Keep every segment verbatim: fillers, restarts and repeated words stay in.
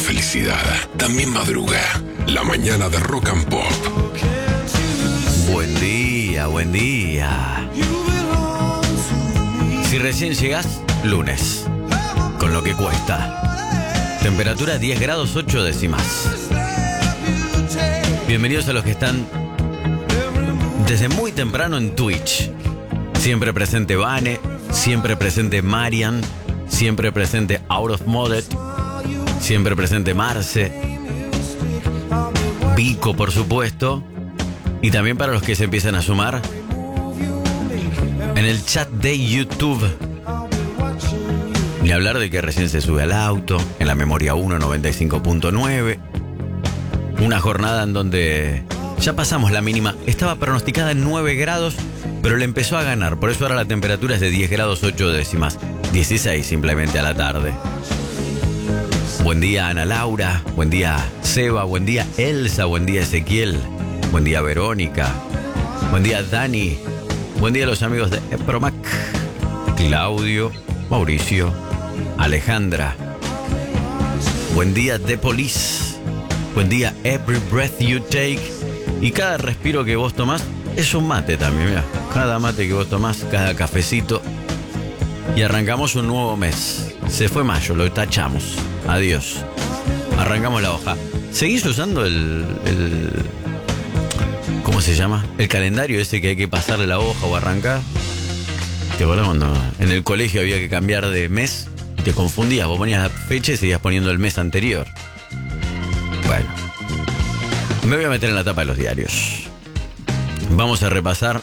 felicidad también madruga. La mañana de Rock and Pop. Buen día, buen día. Si recién llegás, lunes. Con lo que cuesta. Temperatura diez grados ocho décimas. Bienvenidos a los que están desde muy temprano en Twitch. Siempre presente Vane, siempre presente Marian, siempre presente Out of Modet, siempre presente Marce, Vico, por supuesto, y también para los que se empiezan a sumar en el chat de YouTube. Ni hablar de que recién se sube al auto, en la memoria uno noventa y cinco punto nueve. Una jornada en donde ya pasamos la mínima. Estaba pronosticada en nueve grados, pero le empezó a ganar. Por eso ahora la temperatura es de diez grados ocho décimas. dieciséis simplemente a la tarde. Buen día Ana Laura, buen día Seba, buen día Elsa, buen día Ezequiel, buen día Verónica, buen día Dani, buen día a los amigos de Epromac, Claudio, Mauricio, Alejandra, buen día The Police, buen día Every Breath You Take, y cada respiro que vos tomás es un mate también, mira, cada mate que vos tomás, cada cafecito. Y arrancamos un nuevo mes. Se fue mayo, lo tachamos. Adiós. Arrancamos la hoja. ¿Seguís usando el, el... ¿cómo se llama? El calendario ese que hay que pasarle la hoja o arrancar. ¿Te acuerdas cuando en el colegio había que cambiar de mes? Y te confundías, vos ponías la fecha y seguías poniendo el mes anterior. Bueno. Me voy a meter en la tapa de los diarios. Vamos a repasar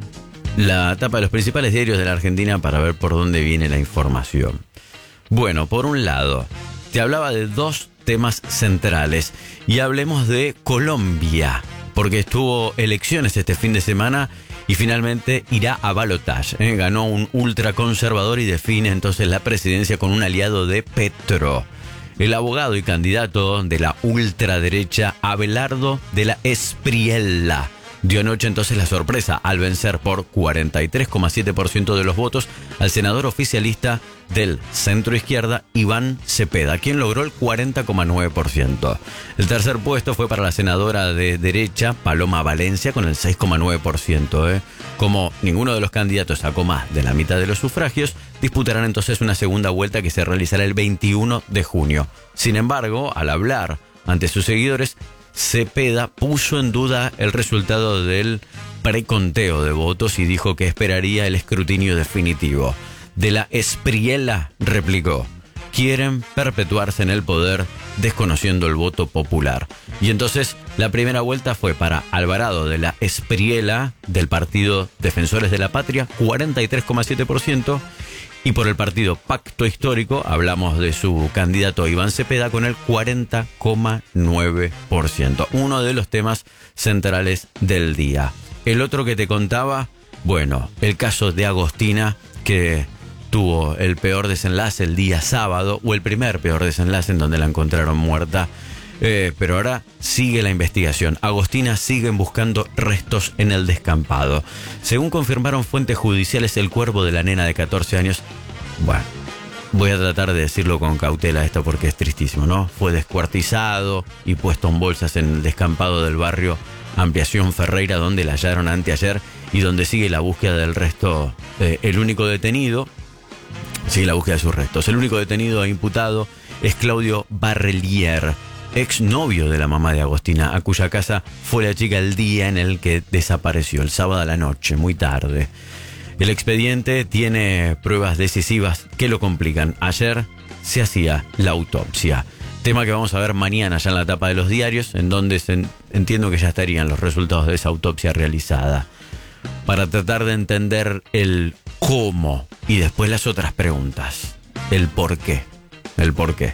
la tapa de los principales diarios de la Argentina para ver por dónde viene la información. Bueno, por un lado, te hablaba de dos temas centrales y hablemos de Colombia, porque estuvo elecciones este fin de semana y finalmente irá a balotaje. ¿eh? Ganó un ultraconservador y define entonces la presidencia con un aliado de Petro. El abogado y candidato de la ultraderecha Abelardo de la Espriella dio anoche entonces la sorpresa al vencer por cuarenta y tres coma siete por ciento de los votos al senador oficialista del centro izquierda Iván Cepeda, quien logró el cuarenta coma nueve por ciento. El tercer puesto fue para la senadora de derecha Paloma Valencia con el seis coma nueve por ciento. ¿eh? Como ninguno de los candidatos sacó más de la mitad de los sufragios, disputarán entonces una segunda vuelta que se realizará el veintiuno de junio. Sin embargo, al hablar ante sus seguidores, Cepeda puso en duda el resultado del preconteo de votos y dijo que esperaría el escrutinio definitivo. De la Espriella replicó: quieren perpetuarse en el poder desconociendo el voto popular. Y entonces la primera vuelta fue para Alvarado de la Espriella del Partido Defensores de la Patria, cuarenta y tres coma siete por ciento. Y por el partido Pacto Histórico hablamos de su candidato Iván Cepeda con el cuarenta coma nueve por ciento. Uno de los temas centrales del día. El otro que te contaba, bueno, el caso de Agostina, que tuvo el peor desenlace el día sábado, o el primer peor desenlace en donde la encontraron muerta. Eh, pero ahora sigue la investigación. Agostina siguen buscando restos en el descampado. Según confirmaron fuentes judiciales, el cuerpo de la nena de catorce años, bueno, voy a tratar de decirlo con cautela esto porque es tristísimo, ¿no? Fue descuartizado y puesto en bolsas en el descampado del barrio Ampliación Ferreira, donde la hallaron anteayer y donde sigue la búsqueda del resto. Eh, el único detenido, sigue la búsqueda de sus restos. El único detenido e imputado es Claudio Barrelier, exnovio de la mamá de Agostina, a cuya casa fue la chica el día en el que desapareció, el sábado a la noche, muy tarde. El expediente tiene pruebas decisivas que lo complican. Ayer se hacía la autopsia, tema que vamos a ver mañana ya en la tapa de los diarios, en donde se, entiendo que ya estarían los resultados de esa autopsia realizada, para tratar de entender el cómo y después las otras preguntas, el por qué, el por qué.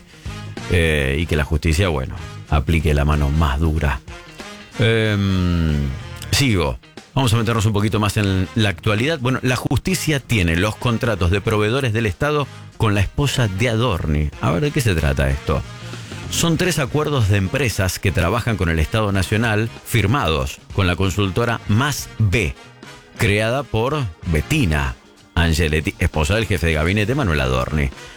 Eh, y que la justicia, bueno, aplique la mano más dura. Eh, sigo. Vamos a meternos un poquito más en la actualidad. Bueno, la justicia tiene los contratos de proveedores del Estado con la esposa de Adorni. A ver, ¿de qué se trata esto? Son tres acuerdos de empresas que trabajan con el Estado Nacional firmados con la consultora Más B, creada por Bettina Angeletti, esposa del jefe de gabinete Manuel Adorni.